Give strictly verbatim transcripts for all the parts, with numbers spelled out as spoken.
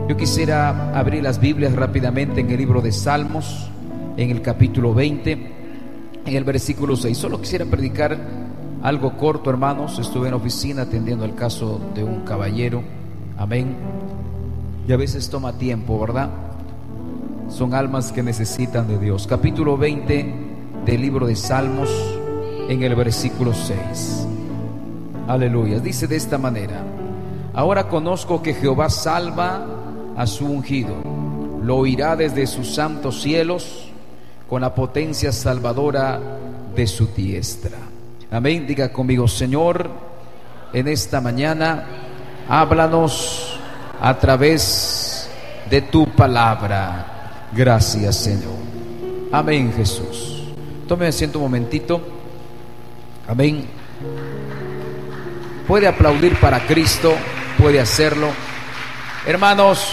Yo quisiera abrir las Biblias rápidamente en el libro de Salmos, en el capítulo veinte, en el versículo seis. Solo quisiera predicar algo corto, hermanos. Estuve en la oficina atendiendo el caso de un caballero, amén, y a veces toma tiempo, ¿verdad? Son almas que necesitan de Dios. Capítulo veinte del libro de Salmos, en el versículo seis. Aleluya. Dice de esta manera: ahora conozco que Jehová salva a su ungido, lo oirá desde sus santos cielos, con la potencia salvadora de su diestra. Amén. Diga conmigo: Señor, en esta mañana háblanos a través de tu palabra. Gracias, Señor. Amén, Jesús. Tome asiento un momentito. Amén. Puede aplaudir para Cristo, puede hacerlo. Hermanos,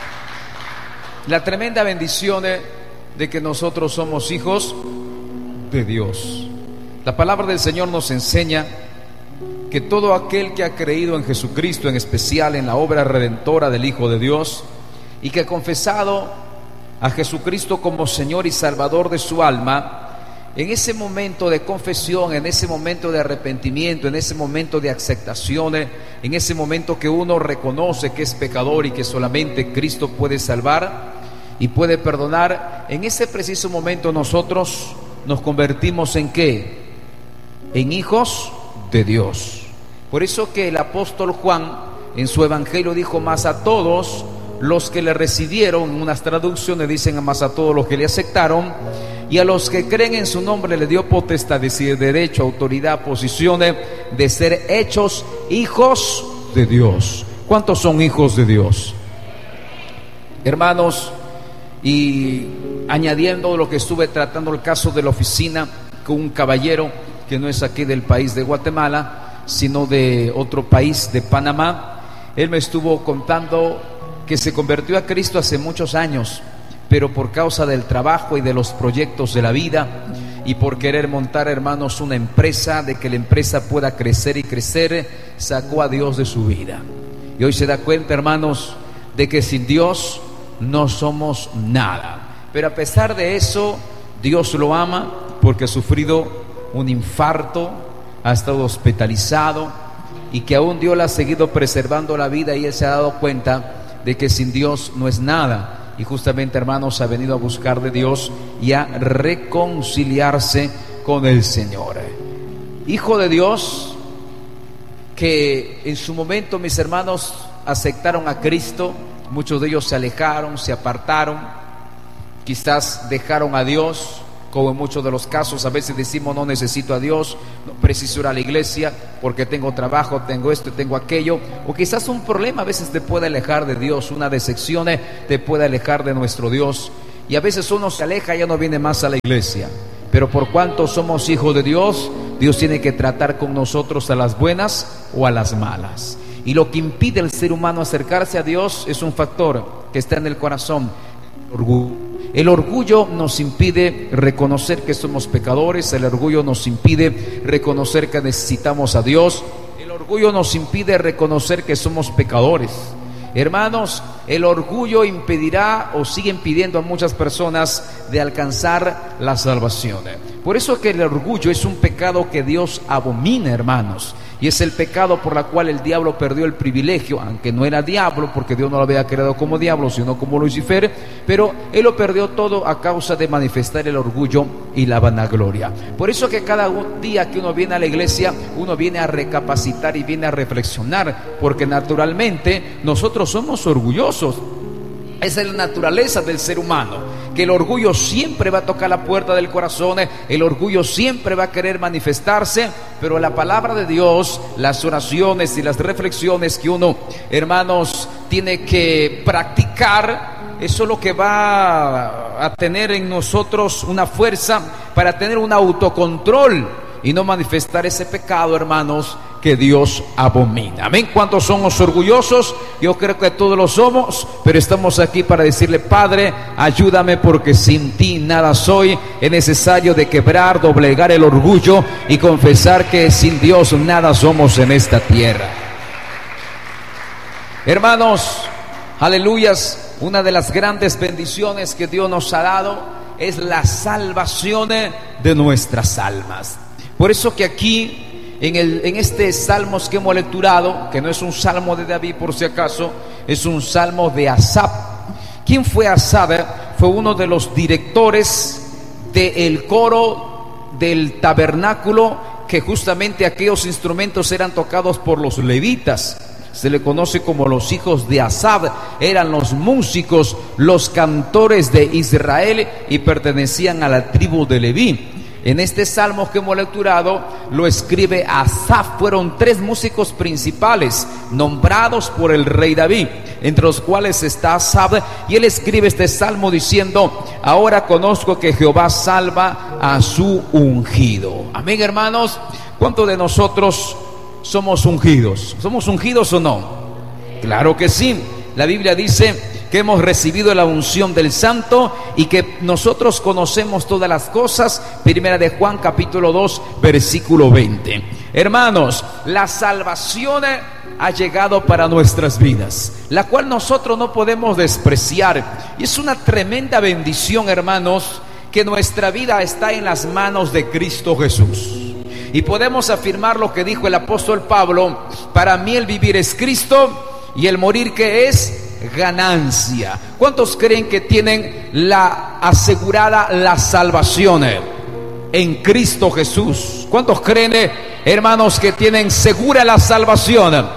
la tremenda bendición de que nosotros somos hijos de Dios. La palabra del Señor nos enseña que todo aquel que ha creído en Jesucristo, en especial en la obra redentora del Hijo de Dios, y que ha confesado a Jesucristo como Señor y Salvador de su alma, en ese momento de confesión, en ese momento de arrepentimiento, en ese momento de aceptación, en ese momento que uno reconoce que es pecador y que solamente Cristo puede salvar y puede perdonar, en ese preciso momento nosotros nos convertimos en ¿qué? En hijos de Dios. Por eso que el apóstol Juan en su evangelio dijo: más a todos los que le recibieron, en unas traducciones dicen más a todos los que le aceptaron, y a los que creen en su nombre le dio potestad, es decir, derecho, autoridad, posiciones, de ser hechos hijos de Dios. ¿Cuántos son hijos de Dios? Hermanos, y añadiendo lo que estuve tratando, el caso de la oficina con un caballero que no es aquí del país de Guatemala, sino de otro país, de Panamá. Él me estuvo contando que se convirtió a Cristo hace muchos años, pero por causa del trabajo y de los proyectos de la vida, y por querer montar, hermanos, una empresa, de que la empresa pueda crecer y crecer, sacó a Dios de su vida. Y hoy se da cuenta, hermanos, de que sin Dios no somos nada. Pero a pesar de eso, Dios lo ama, porque ha sufrido un infarto, ha estado hospitalizado, y que aún Dios le ha seguido preservando la vida, y él se ha dado cuenta de que sin Dios no es nada. Y justamente, hermanos, ha venido a buscar de Dios y a reconciliarse con el Señor. Hijo de Dios, que en su momento, mis hermanos, aceptaron a Cristo. Muchos de ellos se alejaron, se apartaron, quizás dejaron a Dios, como en muchos de los casos. A veces decimos: no necesito a Dios, no preciso ir a la iglesia porque tengo trabajo, tengo esto y tengo aquello. O quizás un problema a veces te puede alejar de Dios, una decepción te puede alejar de nuestro Dios, y a veces uno se aleja y ya no viene más a la iglesia. Pero por cuanto somos hijos de Dios, Dios tiene que tratar con nosotros a las buenas o a las malas. Y lo que impide al ser humano acercarse a Dios es un factor que está en el corazón: el orgullo. El orgullo nos impide reconocer que somos pecadores. El orgullo nos impide reconocer que necesitamos a Dios. El orgullo nos impide reconocer que somos pecadores. Hermanos, el orgullo impedirá o sigue impidiendo a muchas personas de alcanzar la salvación. Por eso que el orgullo es un pecado que Dios abomina, hermanos. Y es el pecado por la cual el diablo perdió el privilegio, aunque no era diablo, porque Dios no lo había creado como diablo, sino como Lucifer, pero él lo perdió todo a causa de manifestar el orgullo y la vanagloria. Por eso que cada día que uno viene a la iglesia, uno viene a recapacitar y viene a reflexionar, porque naturalmente nosotros somos orgullosos. Esa es la naturaleza del ser humano, que el orgullo siempre va a tocar la puerta del corazón, el orgullo siempre va a querer manifestarse. Pero la palabra de Dios, las oraciones y las reflexiones que uno, hermanos, tiene que practicar, eso es lo que va a tener en nosotros una fuerza para tener un autocontrol y no manifestar ese pecado, hermanos, que Dios abomina. Amén. ¿Cuántos somos orgullosos? Yo creo que todos lo somos, pero estamos aquí para decirle: Padre, ayúdame, porque sin ti nada soy. Es necesario de quebrar, doblegar el orgullo y confesar que sin Dios nada somos en esta tierra. Hermanos, Aleluyas. Una de las grandes bendiciones que Dios nos ha dado es la salvación de nuestras almas. Por eso que aquí en, el, en este salmos que hemos lecturado, que no es un salmo de David por si acaso, es un salmo de Asaf. ¿Quién fue Asaf? Fue uno de los directores del coro del tabernáculo, que justamente aquellos instrumentos eran tocados por los levitas. Se le conoce como los hijos de Asaf. Eran los músicos, los cantores de Israel, y pertenecían a la tribu de Leví. En este salmo que hemos lecturado lo escribe Asaf. Fueron tres músicos principales nombrados por el rey David, entre los cuales está Asaf, y él escribe este salmo diciendo: ahora conozco que Jehová salva a su ungido. Amén, hermanos. ¿Cuántos de nosotros somos ungidos? ¿Somos ungidos o no? Claro que sí. La Biblia dice que hemos recibido la unción del Santo y que nosotros conocemos todas las cosas. Primera de Juan capítulo dos versículo veinte. Hermanos, la salvación ha llegado para nuestras vidas, la cual nosotros no podemos despreciar, y es una tremenda bendición, hermanos, que nuestra vida está en las manos de Cristo Jesús. Y podemos afirmar lo que dijo el apóstol Pablo: para mí el vivir es Cristo y el morir, ¿qué es? Ganancia. ¿Cuántos creen que tienen la asegurada la salvación en Cristo Jesús? ¿Cuántos creen, hermanos, que tienen segura la salvación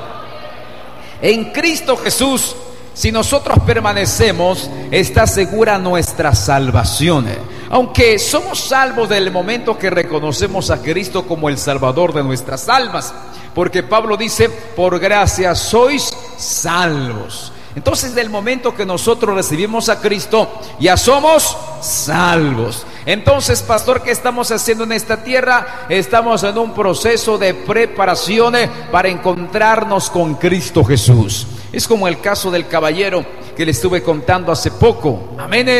en Cristo Jesús? Si nosotros permanecemos, está segura nuestra salvación. Aunque somos salvos del momento que reconocemos a Cristo como el Salvador de nuestras almas, porque Pablo dice: por gracia sois salvos. Entonces, del momento que nosotros recibimos a Cristo, ya somos salvos. Entonces, pastor, ¿qué estamos haciendo en esta tierra? Estamos en un proceso de preparación para encontrarnos con Cristo Jesús. Es como el caso del caballero que le estuve contando hace poco. Amén.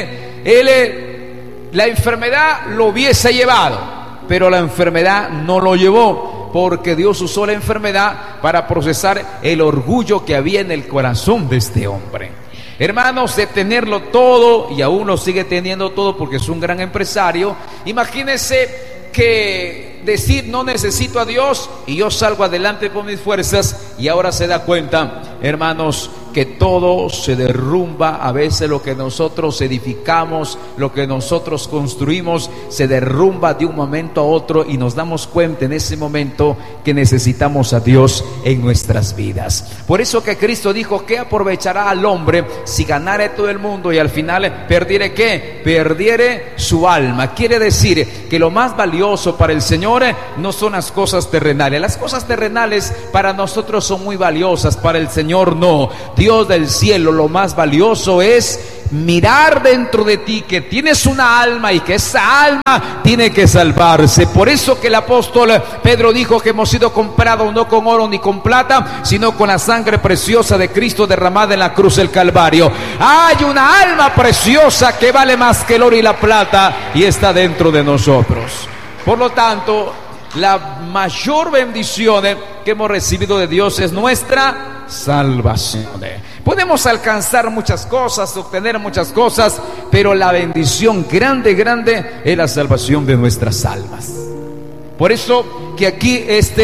Él, la enfermedad lo hubiese llevado, pero la enfermedad no lo llevó, porque Dios usó la enfermedad para procesar el orgullo que había en el corazón de este hombre. Hermanos, de tenerlo todo, y aún lo sigue teniendo todo porque es un gran empresario. Imagínense que decir: no necesito a Dios y yo salgo adelante por mis fuerzas, y ahora se da cuenta, hermanos, que todo se derrumba. A veces lo que nosotros edificamos, lo que nosotros construimos, se derrumba de un momento a otro, y nos damos cuenta en ese momento que necesitamos a Dios en nuestras vidas. Por eso que Cristo dijo: ¿qué aprovechará al hombre si ganare todo el mundo y al final perdiere qué? Perdiere su alma. Quiere decir que lo más valioso para el Señor no son las cosas terrenales. Las cosas terrenales para nosotros son muy valiosas, para el Señor no. Dios del cielo, lo más valioso es mirar dentro de ti que tienes una alma y que esa alma tiene que salvarse. Por eso que el apóstol Pedro dijo que hemos sido comprados no con oro ni con plata, sino con la sangre preciosa de Cristo derramada en la cruz del Calvario. Hay una alma preciosa que vale más que el oro y la plata, y está dentro de nosotros. Por lo tanto, la mayor bendición que hemos recibido de Dios es nuestra salvación. Podemos alcanzar muchas cosas, obtener muchas cosas, pero la bendición grande, grande es la salvación de nuestras almas. Por eso que aquí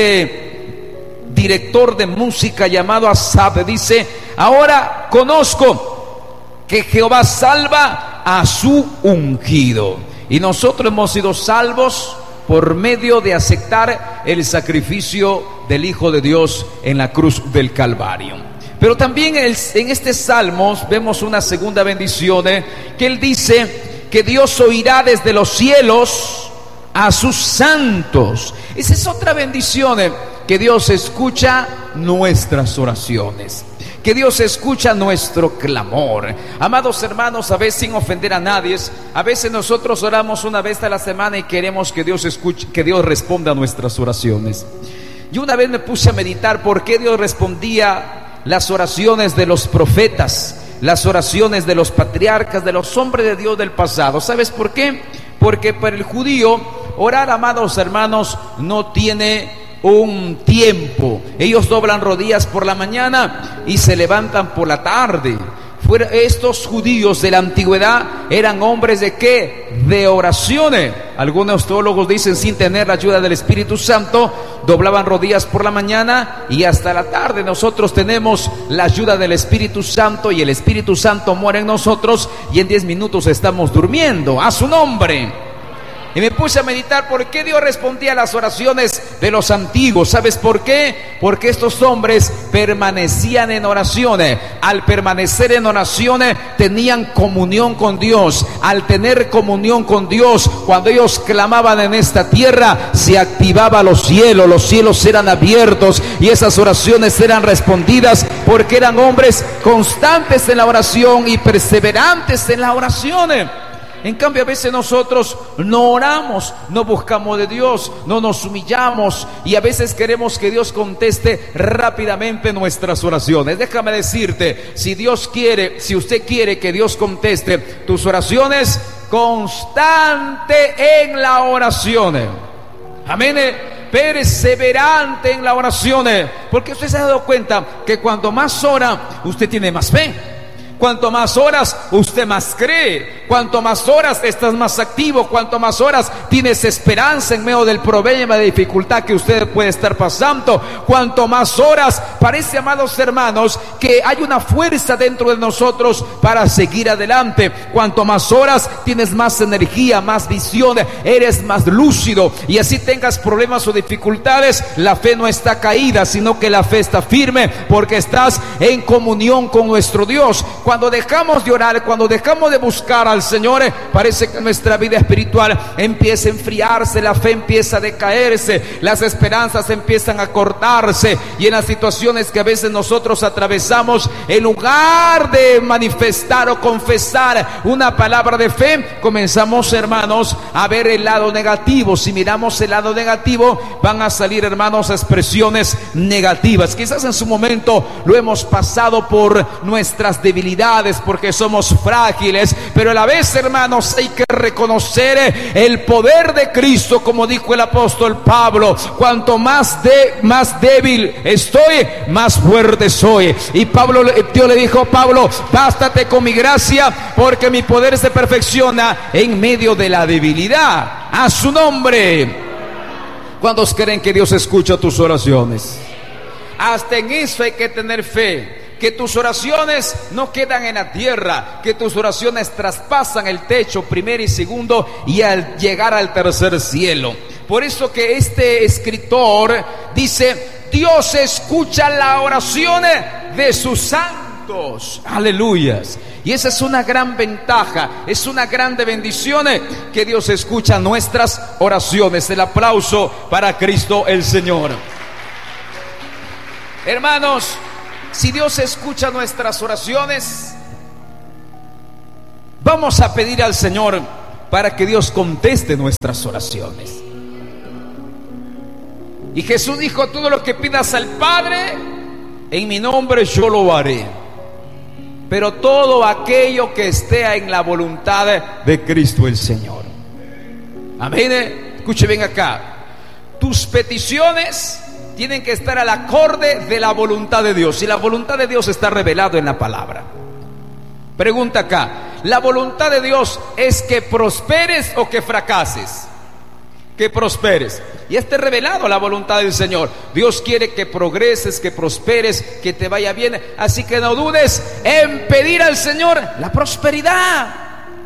este director de música llamado Asaf dice: ahora conozco que Jehová salva a su ungido. Y nosotros hemos sido salvos por medio de aceptar el sacrificio del Hijo de Dios en la cruz del Calvario. Pero también en este salmo vemos una segunda bendición, ¿eh? que él dice que Dios oirá desde los cielos a sus santos. Esa es otra bendición, ¿eh? que Dios escucha nuestras oraciones, que Dios escucha nuestro clamor. Amados hermanos, a veces sin ofender a nadie, a veces nosotros oramos una vez a la semana y queremos que Dios escuche, que Dios responda a nuestras oraciones. Yo una vez me puse a meditar por qué Dios respondía las oraciones de los profetas, las oraciones de los patriarcas, de los hombres de Dios del pasado. ¿Sabes por qué? Porque para el judío orar, amados hermanos, no tiene un tiempo. Ellos doblan rodillas por la mañana y se levantan por la tarde. fuera, estos judíos de la antigüedad eran hombres de qué? De oraciones. Algunos teólogos dicen sin tener la ayuda del Espíritu Santo, doblaban rodillas por la mañana y hasta la tarde. Nosotros tenemos la ayuda del Espíritu Santo y el Espíritu Santo mora en nosotros y en diez minutos estamos durmiendo. A su nombre. Y me puse a meditar por qué Dios respondía a las oraciones de los antiguos. ¿Sabes por qué? Porque estos hombres permanecían en oraciones. Al permanecer en oraciones tenían comunión con Dios. Al tener comunión con Dios, cuando ellos clamaban en esta tierra, se activaban los cielos. Los cielos eran abiertos y esas oraciones eran respondidas porque eran hombres constantes en la oración y perseverantes en las oraciones. En cambio, a veces nosotros no oramos, no buscamos de Dios, no nos humillamos y a veces queremos que Dios conteste rápidamente nuestras oraciones. Déjame decirte, si Dios quiere, si usted quiere que Dios conteste tus oraciones, constante en la oración. Amén. Perseverante en la oración, porque usted se ha dado cuenta que cuanto más ora, usted tiene más fe. Cuanto más horas, usted más cree. Cuanto más horas, estás más activo. Cuanto más horas, tienes esperanza en medio del problema, de dificultad que usted puede estar pasando. Cuanto más horas, parece, amados hermanos, que hay una fuerza dentro de nosotros para seguir adelante. Cuanto más horas, tienes más energía, más visión, eres más lúcido. Y así tengas problemas o dificultades, la fe no está caída, sino que la fe está firme, porque estás en comunión con nuestro Dios. Cuando dejamos de orar, cuando dejamos de buscar al Señor, parece que nuestra vida espiritual empieza a enfriarse, la fe empieza a decaerse, las esperanzas empiezan a cortarse, y en las situaciones que a veces nosotros atravesamos, en lugar de manifestar o confesar una palabra de fe, comenzamos, hermanos, a ver el lado negativo. Si miramos el lado negativo, van a salir, hermanos, expresiones negativas. Quizás en su momento lo hemos pasado por nuestras debilidades, porque somos frágiles, pero a la vez, hermanos, hay que reconocer el poder de Cristo, como dijo el apóstol Pablo: cuanto más de más débil estoy, más fuerte soy. Y Pablo, Dios le dijo a Pablo: bástate con mi gracia, porque mi poder se perfecciona en medio de la debilidad. A su nombre. ¿Cuántos creen que Dios escucha tus oraciones? Hasta en eso hay que tener fe. Que tus oraciones no quedan en la tierra, que tus oraciones traspasan el techo primero y segundo, y al llegar al tercer cielo. Por eso que este escritor dice: Dios escucha la oración de sus santos. Aleluyas. Y esa es una gran ventaja, es una grande bendición, que Dios escucha nuestras oraciones. El aplauso para Cristo el Señor. Hermanos, si Dios escucha nuestras oraciones, vamos a pedir al Señor para que Dios conteste nuestras oraciones. Y Jesús dijo: todo lo que pidas al Padre en mi nombre, yo lo haré. Pero todo aquello que esté en la voluntad de Cristo el Señor. Amén. Escuche bien acá. Tus peticiones tienen que estar al acorde de la voluntad de Dios. Y la voluntad de Dios está revelado en la palabra. Pregunta acá: ¿la voluntad de Dios es que prosperes o que fracases? Que prosperes. Y está revelado la voluntad del Señor. Dios quiere que progreses, que prosperes, que te vaya bien. Así que no dudes en pedir al Señor la prosperidad.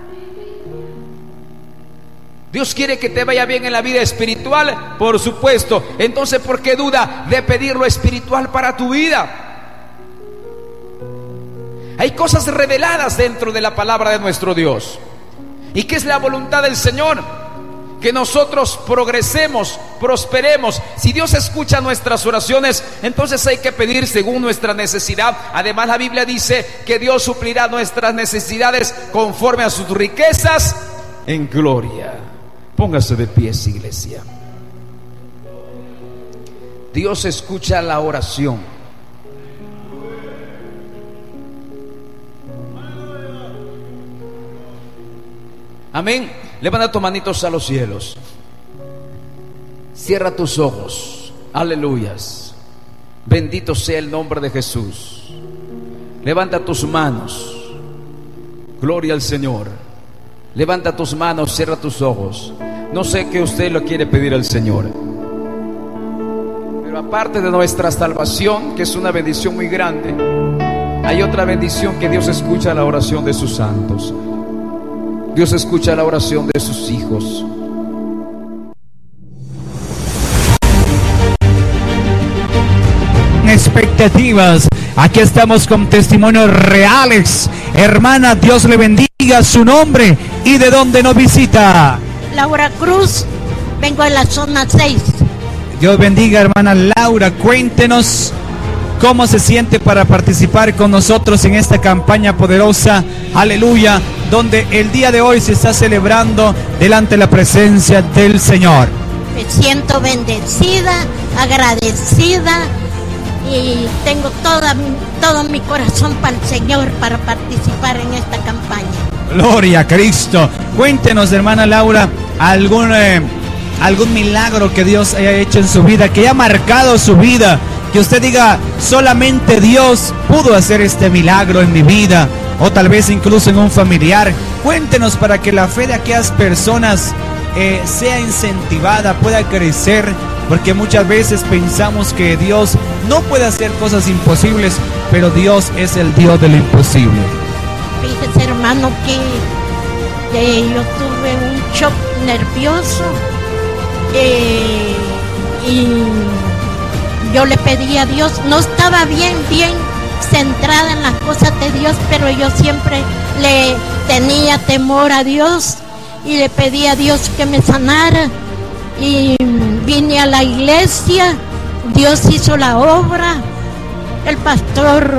Dios quiere que te vaya bien en la vida espiritual, por supuesto. Entonces, ¿por qué duda de pedir lo espiritual para tu vida? Hay cosas reveladas dentro de la palabra de nuestro Dios. ¿Y qué es la voluntad del Señor? Que nosotros progresemos, prosperemos. Si Dios escucha nuestras oraciones, entonces hay que pedir según nuestra necesidad. Además, la Biblia dice que Dios suplirá nuestras necesidades conforme a sus riquezas en gloria. Póngase de pies, iglesia. Dios escucha la oración. Amén. Levanta tus manitos a los cielos. Cierra tus ojos. Aleluyas. Bendito sea el nombre de Jesús. Levanta tus manos. Gloria al Señor. Levanta tus manos, cierra tus ojos. No sé qué usted lo quiere pedir al Señor, pero aparte de nuestra salvación, que es una bendición muy grande, hay otra bendición, que Dios escucha la oración de sus santos. Dios escucha la oración de sus hijos. Expectativas. Aquí estamos con testimonios reales. Hermana, Dios le bendiga, su nombre y de dónde nos visita. Laura Cruz, vengo de la zona seis. Dios bendiga, hermana Laura. Cuéntenos cómo se siente para participar con nosotros en esta campaña poderosa, aleluya, donde el día de hoy se está celebrando delante de la presencia del Señor. Me siento bendecida, agradecida, y tengo toda, todo mi corazón para el Señor para participar en esta campaña. Gloria a Cristo. Cuéntenos, hermana Laura, algún, eh, algún milagro que Dios haya hecho en su vida, que haya marcado su vida, que usted diga, solamente Dios pudo hacer este milagro en mi vida, o tal vez incluso en un familiar. Cuéntenos para que la fe de aquellas personas eh, sea incentivada, pueda crecer, porque muchas veces pensamos que Dios no puede hacer cosas imposibles, pero Dios es el Dios de lo imposible. Fíjese, hermano, que, que yo tuve un shock nervioso, eh, y yo le pedí a Dios, no estaba bien, bien centrada en las cosas de Dios, pero yo siempre le tenía temor a Dios y le pedí a Dios que me sanara, y vine a la iglesia, Dios hizo la obra, el pastor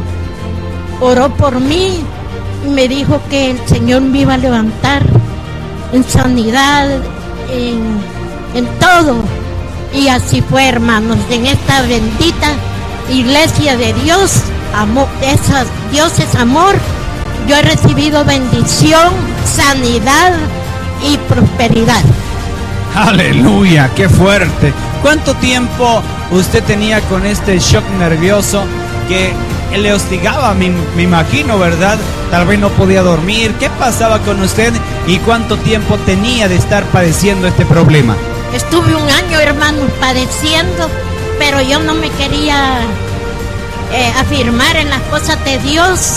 oró por mí y me dijo que el Señor me iba a levantar en sanidad, en, en todo. Y así fue, hermanos, en esta bendita iglesia de Dios, amor, esas, Dios es amor. Yo he recibido bendición, sanidad y prosperidad. Aleluya, qué fuerte. ¿Cuánto tiempo usted tenía con este shock nervioso que le hostigaba, me, me imagino, verdad? Tal vez no podía dormir. ¿Qué pasaba con usted y cuánto tiempo tenía de estar padeciendo este problema? Estuve un año, hermano, padeciendo, pero yo no me quería eh, afirmar en las cosas de Dios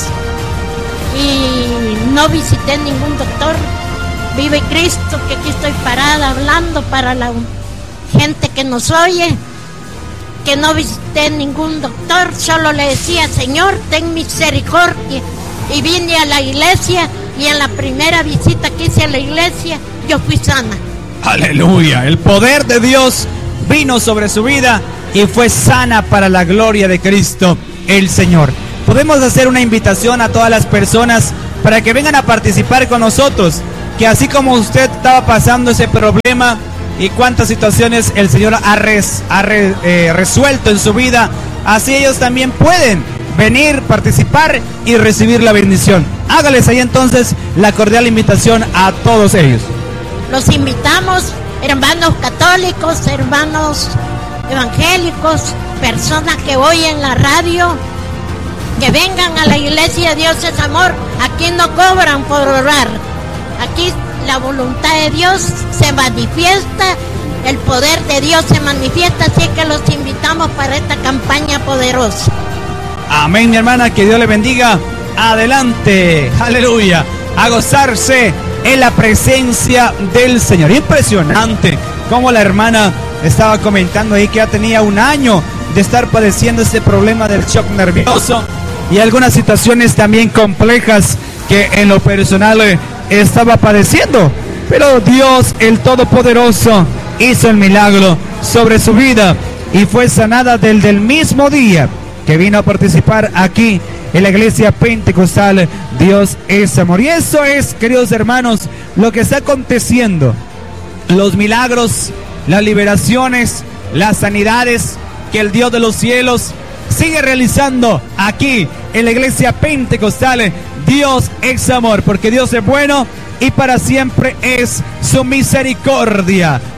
y no visité ningún doctor. Vive Cristo, que aquí estoy parada hablando para la gente que nos oye, que no visité ningún doctor, solo le decía, Señor, ten misericordia, y vine a la iglesia, y en la primera visita que hice a la iglesia, yo fui sana. Aleluya, el poder de Dios vino sobre su vida y fue sana para la gloria de Cristo el Señor. Podemos hacer una invitación a todas las personas para que vengan a participar con nosotros, que así como usted estaba pasando ese problema y cuántas situaciones el Señor ha, res, ha re, eh, resuelto en su vida, así ellos también pueden venir, participar y recibir la bendición. Hágales ahí entonces la cordial invitación a todos ellos. Los invitamos, hermanos católicos, hermanos evangélicos, personas que oyen la radio, que vengan a la iglesia. Dios es amor. Aquí no cobran por orar. Aquí la voluntad de Dios se manifiesta, el poder de Dios se manifiesta, así que los invitamos para esta campaña poderosa. Amén, mi hermana, que Dios le bendiga. Adelante, aleluya, a gozarse en la presencia del Señor. Impresionante como la hermana estaba comentando ahí que ya tenía un año de estar padeciendo este problema del shock nervioso y algunas situaciones también complejas que en lo personal eh, estaba padeciendo, pero Dios el Todopoderoso hizo el milagro sobre su vida y fue sanada desde el mismo día que vino a participar aquí en la iglesia pentecostal. Dios es amor, y eso es, queridos hermanos, lo que está aconteciendo. Los milagros, las liberaciones, las sanidades que el Dios de los cielos sigue realizando aquí en la iglesia pentecostal. Dios es amor, porque Dios es bueno y para siempre es su misericordia.